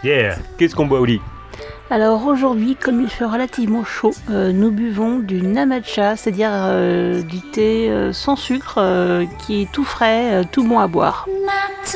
Yeah. Qu'est-ce qu'on boit au lit? Alors aujourd'hui, comme il fait relativement chaud, nous buvons du namacha, c'est-à-dire du thé sans sucre qui est tout frais, tout bon à boire.